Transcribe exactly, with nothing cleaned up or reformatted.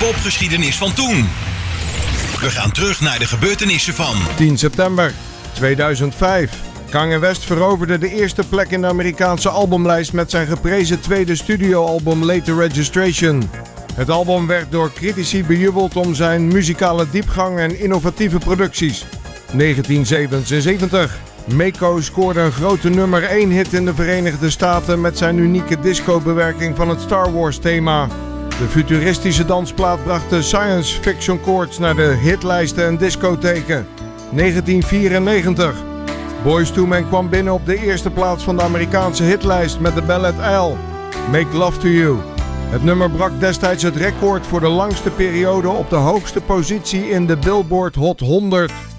popgeschiedenis van toen. We gaan terug naar de gebeurtenissen van tien september tweeduizend vijf. Kanye West veroverde de eerste plek in de Amerikaanse albumlijst met zijn geprezen tweede studioalbum Later Registration. Het album werd door critici bejubeld om zijn muzikale diepgang en innovatieve producties. negentien zevenenzeventig. Mako scoorde een grote nummer één hit in de Verenigde Staten met zijn unieke disco-bewerking van het Star Wars thema. De futuristische dansplaat bracht de science fiction chords naar de hitlijsten en discotheken. negentien vierennegentig. Boyz two Men kwam binnen op de eerste plaats van de Amerikaanse hitlijst met de ballad Al, Make Love to You. Het nummer brak destijds het record voor de langste periode op de hoogste positie in de Billboard Hot honderd.